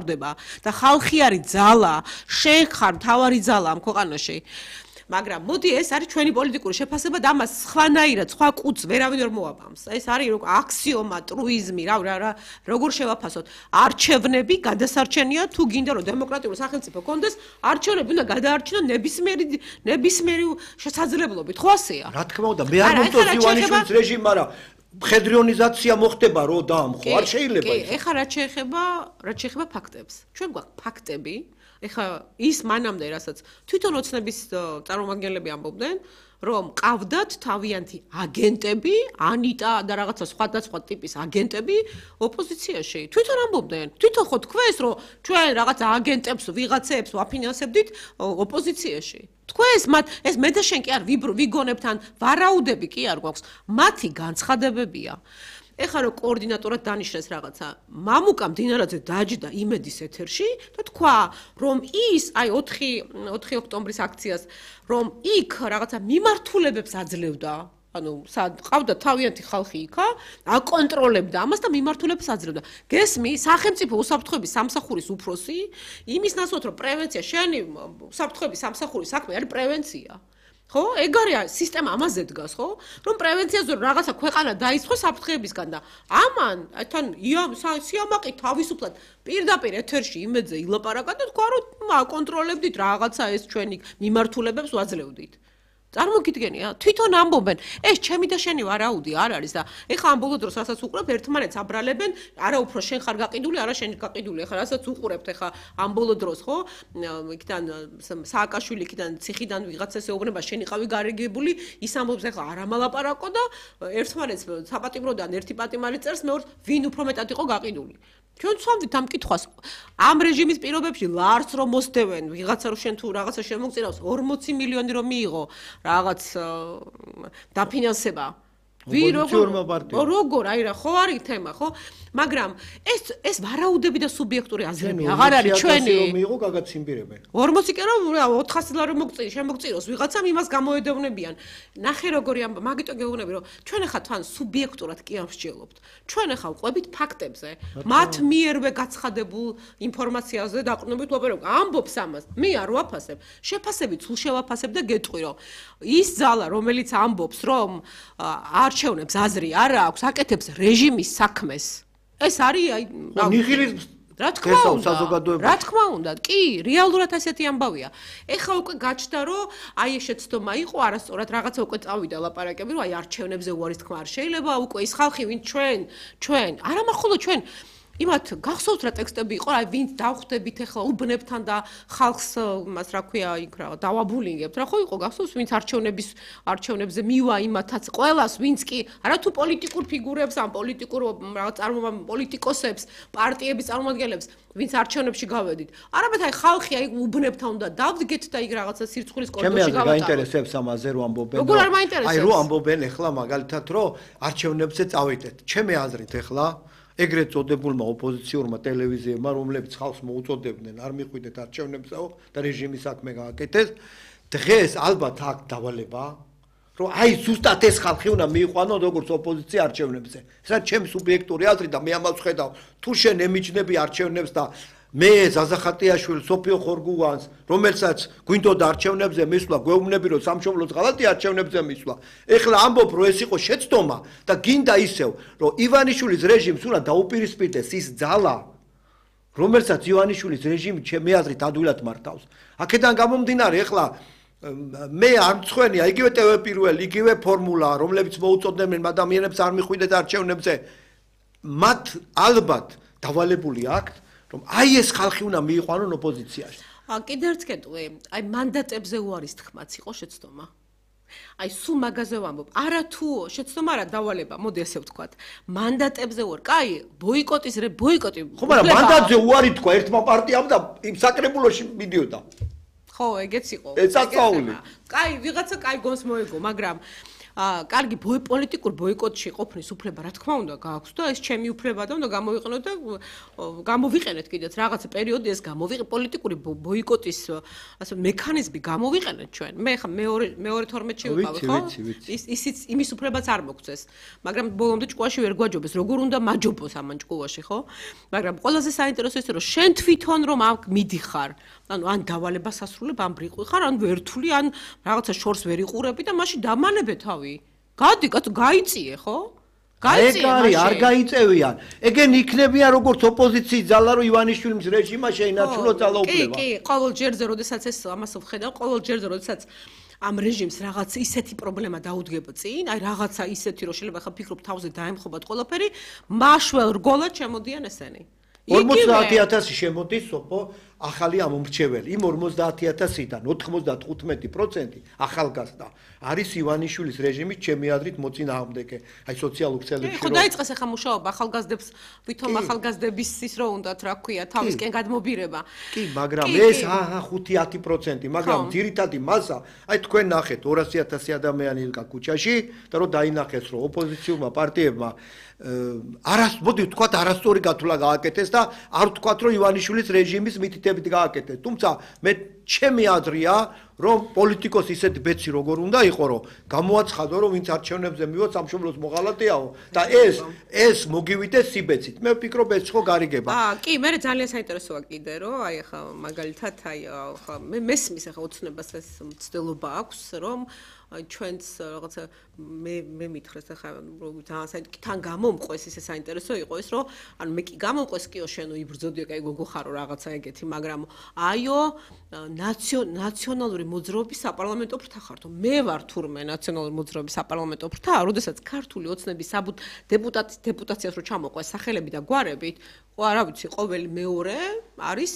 მთავრდება და ხალხი არის ძალა, შენ ხარ მთავარი ძალა ამ ქვეყანაში. მაგრამ მოდი ეს არის ჩვენი პოლიტიკური შეფასება და ამას სხვანაირად სხვა კუც ვერავინ ვერ მოაბამს. ეს არის აქსიომა, ტრუიზმი, როგორ შევაფასოთ. არჩევნები გადასარჩენია თუ გინდა რომ დემოკრატიული სახელმწიფო კონდეს, არჩევნები უნდა გადაარჩინონ ნებისმიერი შესაძლებლობით. ხო ასეა? რა თქმა უნდა, მე არ მომწონს ივანიშვილის რეჟიმი, მაგრამ მხედრიონიზაცია მოხდება რო დაამხო, არ შეიძლება. კი, ეხლა რაც შეეხება ფაქტებს. ჩვენ გვაქვს ფაქტები. ეხლა ის მანამდე რასაც თვითონ ოცნების წარმომადგენლები ამბობდნენ, რომ ყავდათ თავიანთი აგენტები, ანიტა და რაღაცა სხვადასხვა ტიპის აგენტები ოპოზიციაში. თვითონ ამბობდნენ, თვითონ ხო თქვენს, რომ ჩვენ რაღაცა აგენტებს, ვიღაცებს ვაფინანსებდით ოპოზიციაში. თქვენს მათ ეს მე და შენ კი არ ვიგონებთ ან ვარაუდები კი არ გვაქვს, მათი განცხადებებია. ეხლა რომ კოორდინატორად დანიშნეს რაღაცა მამუკა მდინარაძე დაჯდა იმედის ეთერში და თქვა რომ ის აი 4 ოქტომბრის აქციას რომ იქ რაღაცა მიმართულებებს აძლევდა ანუ ყავდა თავიანთი ხალხი იქა აკონტროლებდა ამას და მიმართულებას აძლევდა გესმი სახელმწიფო უსაფრთხოების სამსახურის უფროსი იმის ნაცვლად რომ პრევენცია შენი უსაფრთხოების სამსახურის საქმე არის პრევენცია ხო, ეგ არის სისტემა ამაზე დგას, ხო? რომ პრევენციაზე რაღაცა ქვეყანა დაისხოს საფრთხეებისგან და ამან თან სიამაყი თავისუფლად პირდაპირ ეთერში იმედზე ილაპარაკა და თქვა რომ აკონტროლებდით რაღაცა ეს ჩვენი მიმართულებებს ვაძლევდით. წარმოგიდგენია? თვითონ ამბობენ, ეს ჩემი და შენი ვარაუდი არ არის და ეხლა ამ ბოლო დროს რასაც უყურებთ, ერთმანეთს აბრალებენ, არა უფრო შენ ხარ გაყიდული, არა შენ გაყიდული. ეხლა რასაც უყურებთ, ეხლა ამ ბოლო დროს, ხო? იქიდან სააკაშვილი იქიდან ციხიდან ვიღაცას ეუბნება, შენ იყავი გარიგებული, ის ამბობს, ეხლა არ ამალაპარაკო და ერთმანეთს საპატიმროდან ერთი პატიმარი წერს, მეორე ვინ უფრო მეტად იყო გაყიდული. ჩვენ ვცვამდით ამ კითხვას. ამ რეჟიმის პირობებში ლარს რომ მოსდევენ, ვიღაცა რომ შენ თუ რაღაცა შემოგწირავს 40 მილიონი რომ მიიღო რაღაც დაფინანსება. როგორ აი რა ხო არის თემა, ხო? მაგრამ ეს ვარაუდები და სუბიექტური აზრები აღარ არის ჩვენი. რომ მიიღო გაგაციმბირებენ. 40 კი რომ 400 ლარი შემოგწიროს ვიღაცამ იმას გამოედევნებიან. ნახე როგორი ამბა, მაგიტო გეუბნები რომ ჩვენ ახლა თან სუბიექტურად კი ამსჯელობთ. ჩვენ ახლა ვყვებით ფაქტებზე. მათ მიერვე გაცხადებულ ინფორმაციაზე დაყრდნობით ვაპარაკობ. ამბობს ამას. მე არ ვაფასებ. შეფასებით სულ შევაფასებ და გეტყვი რომ ის ძალა რომელიც ამბობს რომ არჩევნებს აზრი არ აქვს, აკეთებს რეჟიმის საქმეს. ეს არის აი ნიჰილიზმს რა თქმა უნდა, კი, რეალურად ასეთი ამბავია. ეხლა უკვე გაჩნდა რომ აი ეს შეცდომა იყო, არასწორად რაღაცა უკვე წავიდა ლაპარაკები, რომ აი არჩევნებზე უარის თქმა არ შეიძლება, უკვე ის ხალხი ვინ ჩვენ, არა მხოლოდ ჩვენ იმათ გახსოვთ რა ტექსტები იყო, აი ვინც დავხვდებით ეხლა უბნებთან და ხალხს მას რა ქვია იქ რა დავაბულინგებთ რა ხო იყო გახსოვს ვინც არჩევნებზე მივა იმათაც ყველას ვინც კი არა თუ პოლიტიკურ ფიგურებს ან პოლიტიკურ პოლიტიკოსებს პარტიების წარმომადგენლებს ვინც არჩევნებში გავედით არამედ აი ხალხი აი უბნებთან უნდა დავდგეთ და იქ რაღაცა სირცხვილის კორიდორში გავატაროთ. ჩემი გაინტერესებს ამაზე რომ ამბობენ. როგორ არ მაინტერესებს? აი რომ ამბობენ ეხლა მაგალითად რომ არჩევნებზე წავიდეთ. ჩემი აზრით ეხლა ეგრეთ წოდებულმა ოპოზიციურმა ტელევიზიებმა, რომლებიც ხალხს მოუწოდებდნენ, არ მიხვიდეთ არჩევნებსაო და რეჟიმის საქმე გააკეთეს, დღეს ალბათ აქ დავალება, რომ აი ზუსტად ეს ხალხი უნდა მიიყვანონ როგორც ოპოზიცია არჩევნებზე. ეს არის ჩემი სუბიექტური აზრი და მე ამას ვხედავ. თუ შენ ემიჯნები არჩევნებს და მე ზაზახატიაშვილი, სოფიო ხორგუვანს, რომელსაც გვინდოდა არჩევნებზე მისვლა, გვეუბნები რომ სამშობლოს ღალატი არჩევნებზე მისვლა. ეხლა ამბობ რომ ეს იყო შეცდომა და გინდა ისევ, რომ ივანიშვილის რეჟიმს უნდა დაუპირისპირდეს ის ძალა, რომელსაც ივანიშვილის რეჟიმი ჩემი აზრით ადვილად მართავს. აქედან გამომდინარე, ეხლა მე არ მწვენია იგივე ტელეპირველი, იგივე ფორმულა, რომლებიც მოუწოდებენ ადამიანებს არ მიხვიდეთ არჩევნებზე, მათ ალბათ დავალებული აქვთ რომ აი ეს ხალხი უნდა მიიყვანონ ოპოზიციაში. კიდევ ერთ კეთვე, აი მანდატებზე უარის თქმაც იყო შეცდომა. აი სულ მაგაზე ვამბობ. არა თუ შეცდომა არა დავალება, მოდი ესე ვთქვათ. მანდატებზე უარი. კაი, ბოიკოტი. ხო, მაგრამ მანდატზე უარი თქვა ერთმა პარტიამ და იმ საკრებულოში მიდიოდა. ხო, ეგეც იყო. ეცაწაული. კაი, ვიღაცა კაი გონს მოეგო, მაგრამ კარგი პოლიტიკურ ბოიკოტში ყოფნის უფლება რა თქმა უნდა გააქვს და ეს ჩემი უფლება და უნდა გამოვიყენოთ და გამოვიყენეთ კიდეც რაღაცა პერიოდი ეს პოლიტიკური ბოიკოტის ასე მექანიზმი გამოვიყენეთ ჩვენ. მე ხა მეორე 12-ში ვიყავი, ხო? ისიც იმის უფლებაც არ მოგწეს. მაგრამ ბოლომდე ჭკუაში ვერ გვაჯობეს, როგორ უნდა მაჯობოს ამან ჭკუაში, ხო? მაგრამ ყველაზე საინტერესო ის რომ შენ თვითონ რომ აქ მიდიხარ, ანუ ან დავალებას ასრულებ, ან ბრიყვი ხარ, ან ვერთული, ან რაღაცა შორს ვერ იყურები და მაშინ დამანებე თავი. გადი, კაცო, გაიწიე, ხო? ეგ არის, არ გაიწევიან. ეგენ იქნებიან როგორც ოპოზიციის ძალა, რომ ივანიშვილის რეჟიმმა შეინარჩუნოს ძალაუფლება. კი, ყოველ ჯერზე, როდესაც ეს ამას ვხედავ, ყოველ ჯერზე, როდესაც ამ რეჟიმს რაღაც ისეთი პრობლემა დაუდგება წინ, აი რაღაცა ისეთი, რომ შეიძლება ხა ფიქრობ თავზე დაემხობათ ყველაფერი, მაშველ რგოლად შემოდიან ესენი. 50,000 შემოდის სოფო ახალი ამომრჩეველი. იმ 50,000-დან 95% ახალგაზრდა არის ივანიშვილის რეჟიმის ჩემი აზრით მოწინააღმდეგე. აი სოციალურ ქსელებში ხო დაიწყეს ახლა მუშაობა ახალგაზრდებს, ვითომ ახალგაზრდების ის რო უნდათ, რა ქვია, თავისკენ გადმობირება. კი, მაგრამ ეს 5-10%, მაგრამ ძირითადი მასა, აი თქვენ ნახეთ 200,000 ადამიანი იდგა ქუჩაში და რომ დაინახეს რომ ოპოზიციურმა პარტიებმა მოდი ვთქვათ არასწორი გათვლა გააკეთეს და არ ვთქვათ რომ ივანიშვილის რეჟიმის მითითებით გააკეთეს. თუმცა მე ჩემი აზრია რომ პოლიტიკოსი ისეთი ბეცი როგორ უნდა იყო რომ გამოაცხადო რომ ვინც არჩევნებზე მივიღო სამშობლოს მოღალატეაო და ეს მოგივიდეს სიბეცით. მე ვფიქრობ ეს ხო გარიგება. კი, მე ძალიან საინტერესოა კიდე რომ აი ახლა მაგალითად აი ახლა მე მესმის ახლა ოცნებას ეს მცდელობა აქვს რომ ჩვენც რაღაცა მე მითხრეს ახლა რომ თან გამომყვეს ისე საინტერესო იყო ეს რომ ანუ მე კი გამომყვეს კიო შენო იბრძოდი კაი გოგო ხარო რაღაცა ეგეთი მაგრამ აიო ნაციონალური მოძრაობის საპარლამენტო ფრთა ხართო მე ვარ თურმე ნაციონალური მოძრაობის საპარლამენტო ფრთა როდესაც ქართული ოცნების დეპუტაციას რო ჩამოყვეს სახელები და გვარებით რა ვიცი ყოველი მეორე არის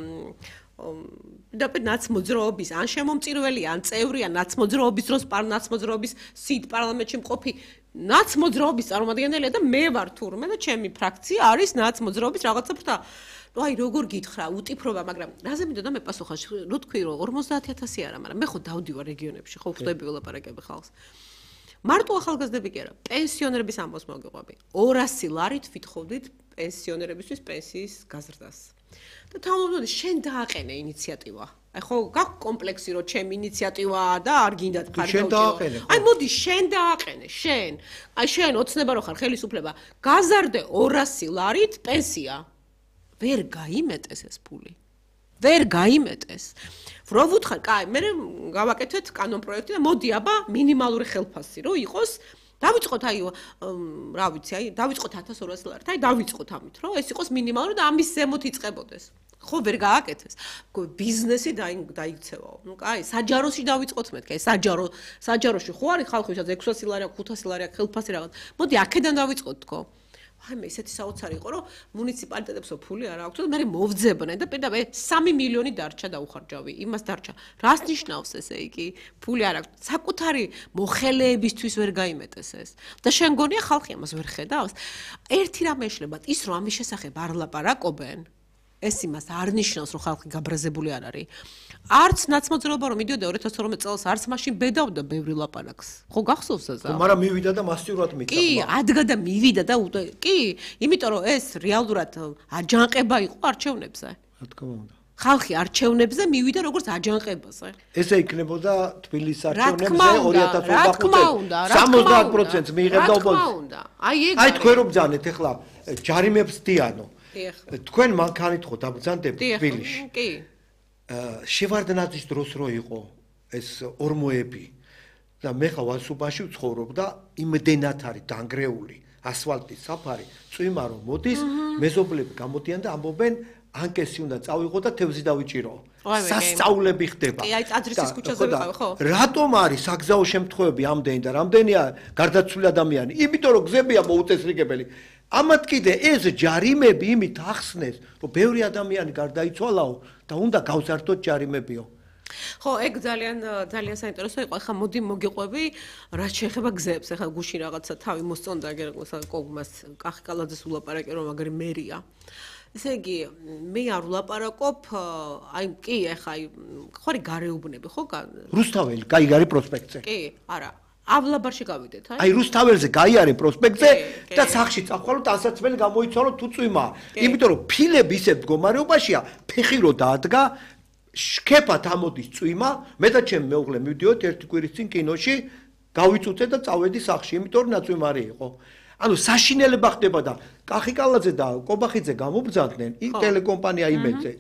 და ნაცმოძრაობის ან შემომწირველი ან წევრი ან ნაცმოძრაობის დროს ნაცმოძრაობის სიდ პარლამენტში მყოფი ნაცმოძრაობის წარმომადგენელია და მე ვარ თურმე და ჩემი ფრაქცია არის ნაცმოძრაობის რაღაცა ფრთა ну აი როგორ გითხრა უტიფრობა მაგრამ რაზე მინდოდა მე პასუხა რო თქვი რომ 50,000 არა მაგრამ მე ხო დავდივარ რეგიონებში ხო ხვდები ველაპარაკები ხალხს მარტო ახალგაზრდები კი არა პენსიონერების ამბავს მოგიყვები 200 ლარით ვითხოვდით პენსიონერებისთვის პენსიის გაზრდას და თავმოდი შენ დააყენე ინიციატივა. აი ხო გაქვს კომპლექსი რომ ჩემი ინიციატივაა და არ გინდათ ხარ დავჭირო. აი მოდი შენ დააყენე, შენ. აი შენ ოცნება რო ხარ ხელისუფლება, გაზარდე 200 ლარით პენსია. ვერ გაიმეტეს ეს ფული. ვერ გაიმეტეს. რო ვუთხარ, კაი, მე გავაკეთეთ კანონპროექტი და მოდი აბა მინიმალური ხელფასი რო იყოს დავიწყოთ აი რა ვიცი აი დავიწყოთ 1200 ლარით აი დავიწყოთ ამით რომ ეს იყოს მინიმალური და ამის ზემოთ იწყებოდეს ხო ვერ გააკეთეს ბიზნესი დაიქცევაო ნუ კაი საჯაროში დავიწყოთ მეთქე საჯაროში ხო არის ხალხი ვისაც 600 ლარი 500 ლარი ხელფასი რაღაც მოდი აქედან დავიწყოთ თქო აი მე ესეთი საოცარი იყო რომ მუნიციპალიტეტებსო ფული არ აქვს და მე მოვძებნე და პირდაპირ 3 მილიონი დარჩა დაუხარჯავი იმას დარჩა რას ნიშნავს ესე იგი ფული არ აქვს საკუთარი მოხელეებისთვის ვერ გაიმეტეს ეს და შენ გონია ხალხი ამას ვერ ხედავს ერთი რამ ეშლება ის რომ ამის შესახებ არ ლაპარაკობენ ეს იმას არ ნიშნავს რომ ხალხი გაბრაზებული არ არის არც ნაცმოძრაობა რომ მიდიოდა 2012 წელს არც მაშინ ბედავდა ბევრი ლაპარაკს ხო გახსოვს ეს მაგრამ მივიდა და მასიურად მიწა კი ადგა და მივიდა და კი იმიტომ რომ ეს რეალურად აჯანყება იყო არჩევნებზე რა თქმა უნდა ხალხი არჩევნებზე მივიდა როგორც აჯანყებაზე ესე იქნებოდა თბილისის არჩევნებზე 2025-ს 70% მიიღებდა ოპოზიცია აი თქვენ რომ ბძანეთ ახლა ჯარიმებს დიანო თქვენ მანქანით ხო დაბრძანდებით თბილისში კი შევარდნაძის დროს რო იყო ეს ორმოები და მე ხა ვასუბაში ვცხოვრობ და იმდენად არის დანგრეული ასფალტის საფარი წვიმა რომ მოდის მეზობლები გამოდიან და ამბობენ ანკესი უნდა წავიღო და თევზი დავიჭირო სასწაულები ხდება კი აი ტაძრისის ქუჩაზე ვიყავი ხო რატომ არის საგზაო შემთხვევები ამდენი და რამდენია გარდაცვლილი ადამიანი იმიტომ რომ გზებია მოუწესრიგებელი ამათ კიდე ეს ჯარიმები იმით ახსნეს რომ ბევრი ადამიანი გარდაიცვალაო და უნდა გავზარდოთ ჯარიმებიო ხო ეგ ძალიან საინტერესო იყო ახლა მოდი მოგიყვები რაც შეეხება გზებს ახლა გუშინ რაღაცა თავი მოსწონდა კოგმას კახიკალაძეს ულაპარაკე რომ მაგარი მერია ესე იგი მე არ ვლაპარაკობ აი კი ახლა აი ხარი გარეუბნები ხო რუსთაველი კაიგარი პროსპექტზე კი არა ავლაბარში გავიდეთ, აი რუსთაველზე გაიარე პროსპექტზე კი. და სახში წახვალოთ ასაცმელი გამოიცვალოთ თუ წვიმა. იმიტომ რომ ფილები ისეთ მდგომარეობაშია, ფეხი რო დაადგა, შქეფად ამოდის წვიმა, მე და ჩემი მეუღლე მივდიოთ ერთი კვირის წინ კინოში, გავიწუწე და წავედი სახში, იმიტომ რომ ნაწვიმარი იყო. ანუ საშინელება ხდება და კახიკალაძე და კობახიძე გამობძანდნენ, იქ ტელეკომპანია იმედზე.